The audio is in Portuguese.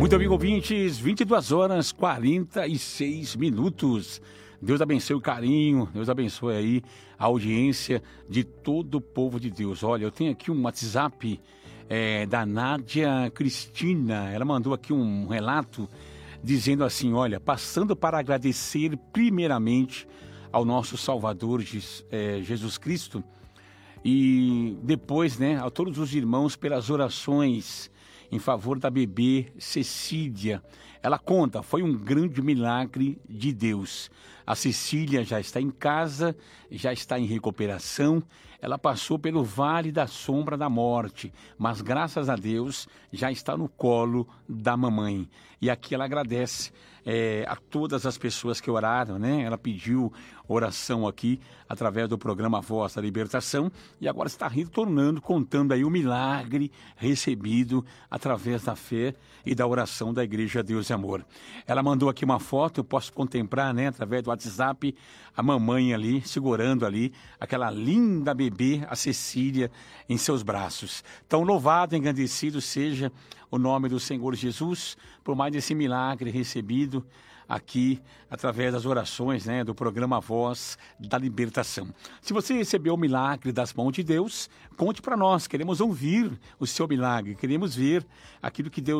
Muito amigo ouvintes, 22 horas 46 minutos. Deus abençoe o carinho, Deus abençoe aí a audiência de todo o povo de Deus. Olha, eu tenho aqui um WhatsApp da Nádia Cristina. Ela mandou aqui um relato dizendo assim, olha, passando para agradecer primeiramente ao nosso Salvador Jesus Cristo e depois, a todos os irmãos pelas orações em favor da bebê Cecília. Ela conta, foi um grande milagre de Deus. A Cecília já está em casa, já está em recuperação. Ela passou pelo vale da sombra da morte, mas graças a Deus já está no colo da mamãe. E aqui ela agradece a todas as pessoas que oraram, Ela pediu oração aqui através do programa Voz da Libertação e agora está retornando, contando aí o milagre recebido através da fé e da oração da Igreja Deus e Amor. Ela mandou aqui uma foto, eu posso contemplar, através do WhatsApp, a mamãe ali, segurando ali aquela linda bebê, a Cecília, em seus braços. Então, louvado, engrandecido seja o nome do Senhor Jesus, por mais esse milagre recebido aqui, através das orações, do programa Voz da Libertação. Se você recebeu o milagre das mãos de Deus, conte para nós, queremos ouvir o seu milagre, queremos ver aquilo que Deus